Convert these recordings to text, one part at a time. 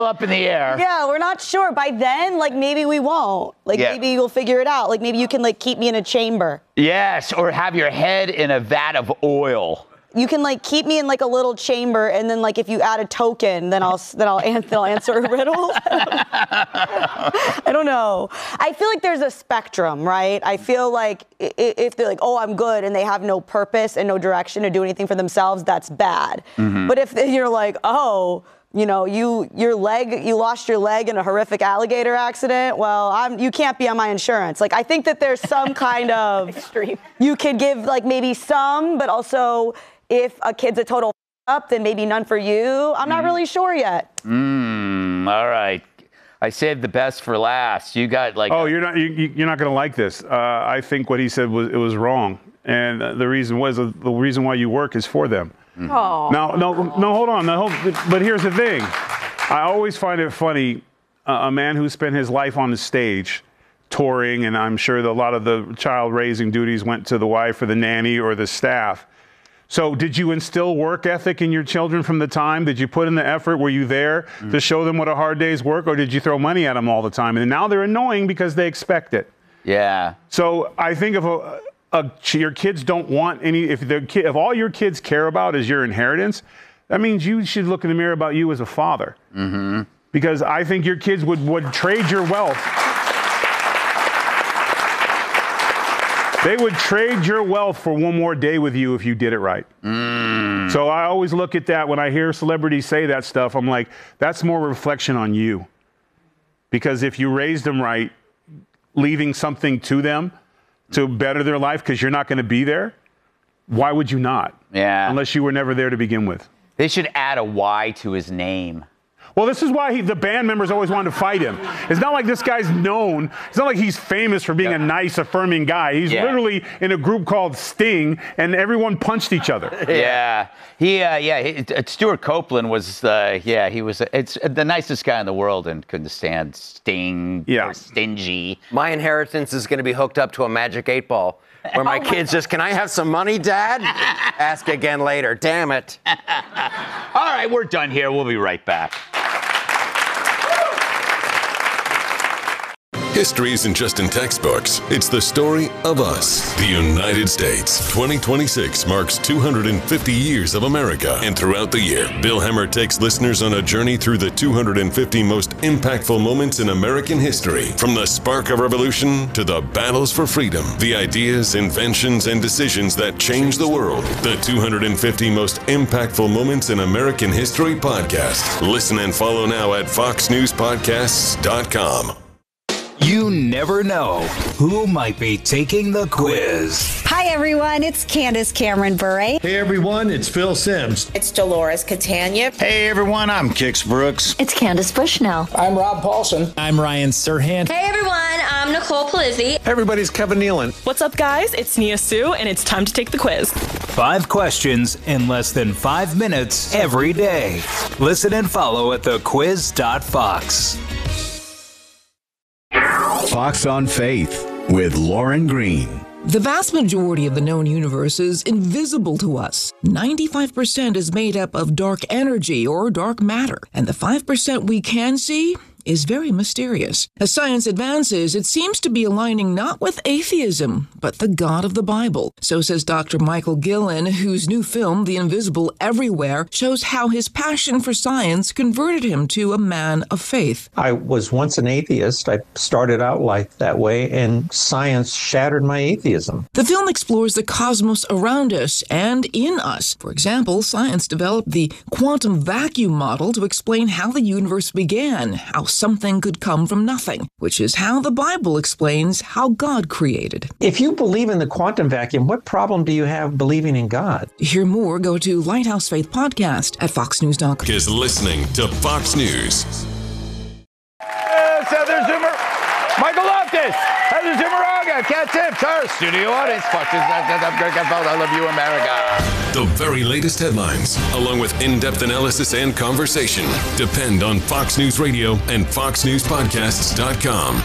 up in the air. Yeah, we're not sure. By then, like, maybe we won't. Like, maybe we'll figure it out. Like, maybe you can, like, keep me in a chamber. Yes, or have your head in a vat of oil. You can, like, keep me in, like, a little chamber, and then, like, if you add a token, then I'll answer a riddle. I don't know. I feel like there's a spectrum, right? I feel like if they're like, oh, I'm good, and they have no purpose and no direction to do anything for themselves, that's bad. Mm-hmm. But if you're like, oh, you know, you lost your leg in a horrific alligator accident, well, you can't be on my insurance. Like, I think that there's some kind of extreme. You could give, like, maybe some, but also if a kid's a total up, then maybe none for you. I'm not really sure yet. All right. I saved the best for last. You got like. Oh, you're not going to like this. I think what he said was wrong, and the reason why you work is for them. Oh. No, hold on. But here's the thing. I always find it funny, a man who spent his life on the stage touring, and I'm sure that a lot of the child raising duties went to the wife or the nanny or the staff. So did you instill work ethic in your children from the time? Did you put in the effort? Were you there to show them what a hard day's work, or did you throw money at them all the time? And now they're annoying because they expect it. Yeah. So I think if your kids don't want any, if all your kids care about is your inheritance, that means you should look in the mirror about you as a father. Mm-hmm. Because I think your kids would trade your wealth. They would trade your wealth for one more day with you if you did it right. So I always look at that when I hear celebrities say that stuff. I'm like, that's more reflection on you. Because if you raised them right, leaving something to them to better their life because you're not going to be there, why would you not? Yeah. Unless you were never there to begin with. They should add a Y to his name. Well, this is why the band members always wanted to fight him. It's not like this guy's known. It's not like he's famous for being a nice, affirming guy. He's literally in a group called Sting, and everyone punched each other. Yeah. Stuart Copeland was, he was, it's the nicest guy in the world and couldn't stand Sting or stingy. My inheritance is going to be hooked up to a magic 8-ball. Where my kids just, can I have some money, Dad? Ask again later. Damn it. All right, we're done here. We'll be right back. History isn't just in textbooks. It's the story of us, the United States. 2026 marks 250 years of America. And throughout the year, Bill Hemmer takes listeners on a journey through the 250 most impactful moments in American history. From the spark of revolution to the battles for freedom, the ideas, inventions, and decisions that changed the world. The 250 most impactful moments in American history podcast. Listen and follow now at foxnewspodcasts.com. You never know who might be taking the quiz. Hi, everyone. It's Candace Cameron Bure. Hey, everyone. It's Phil Simms. It's Dolores Catania. Hey, everyone. I'm Kix Brooks. It's Candace Bushnell. I'm Rob Paulson. I'm Ryan Serhant. Hey, everyone. I'm Nicole Palizzi. Hey, everybody's Kevin Nealon. What's up, guys? It's Nia Sue, and it's time to take the quiz. 5 questions in less than 5 minutes every day. Listen and follow at thequiz.fox. Fox on Faith with Lauren Green. The vast majority of the known universe is invisible to us. 95% is made up of dark energy or dark matter, and the 5% we can see is very mysterious. As science advances, it seems to be aligning not with atheism, but the God of the Bible. So says Dr. Michael Gillen, whose new film, The Invisible Everywhere, shows how his passion for science converted him to a man of faith. I was once an atheist. I started out like that way, and science shattered my atheism. The film explores the cosmos around us and in us. For example, science developed the quantum vacuum model to explain how the universe began, how something could come from nothing, which is how the Bible explains how God created. If you believe in the quantum vacuum, what problem do you have believing in God? To hear more, go to Lighthouse Faith Podcast at foxnews.com. Is listening to Fox News. Heather Zimmer, Michael Loftus, Heather Zimmeranga, Cat Tips, our studio audience. Fox News, I love you, America. The very latest headlines, along with in-depth analysis and conversation, depend on Fox News Radio and foxnewspodcasts.com.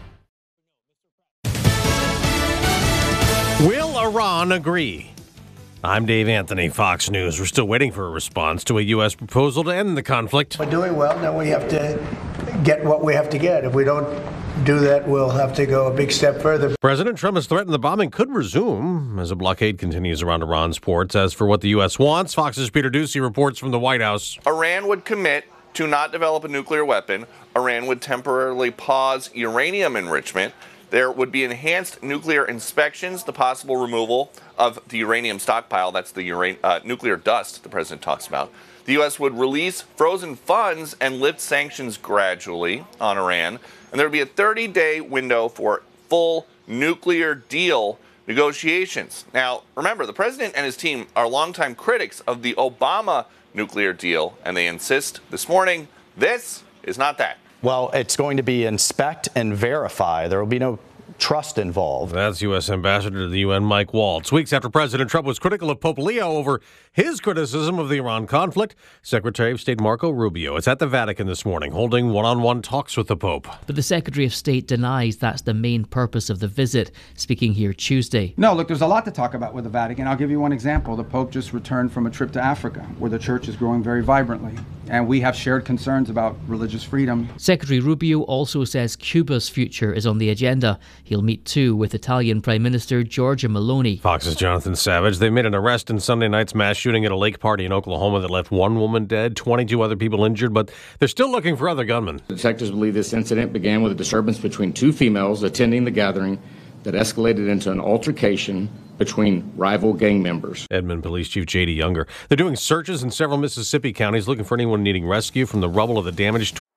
Will Iran agree? I'm Dave Anthony, Fox News. We're still waiting for a response to a U.S. proposal to end the conflict. We're doing well. Now we have to get what we have to get. If we don't do that, we'll have to go a big step further. President Trump has threatened the bombing could resume as a blockade continues around Iran's ports. As for what the U.S. wants, Fox's Peter Doocy reports from the White House. Iran would commit to not develop a nuclear weapon. Iran would temporarily pause uranium enrichment. There would be enhanced nuclear inspections, the possible removal of the uranium stockpile. That's the nuclear dust the president talks about. The U.S. would release frozen funds and lift sanctions gradually on Iran. And there would be a 30-day window for full nuclear deal negotiations. Now, remember, the president and his team are longtime critics of the Obama nuclear deal, and they insist this morning this is not that. Well, it's going to be inspect and verify. There will be no trust involved. That's U.S. Ambassador to the UN, Mike Waltz. Weeks after President Trump was critical of Pope Leo over his criticism of the Iran conflict, Secretary of State Marco Rubio is at the Vatican this morning holding one-on-one talks with the Pope. But the Secretary of State denies that's the main purpose of the visit, speaking here Tuesday. No, look, there's a lot to talk about with the Vatican. I'll give you one example. The Pope just returned from a trip to Africa, where the church is growing very vibrantly. And we have shared concerns about religious freedom. Secretary Rubio also says Cuba's future is on the agenda. He'll meet too with Italian Prime Minister Giorgia Meloni. Fox's Jonathan Savage. They made an arrest in Sunday night's mass shooting at a lake party in Oklahoma that left one woman dead, 22 other people injured, but they're still looking for other gunmen. Detectives believe this incident began with a disturbance between two females attending the gathering that escalated into an altercation between rival gang members. Edmond Police Chief J.D. Younger. They're doing searches in several Mississippi counties looking for anyone needing rescue from the rubble of the damaged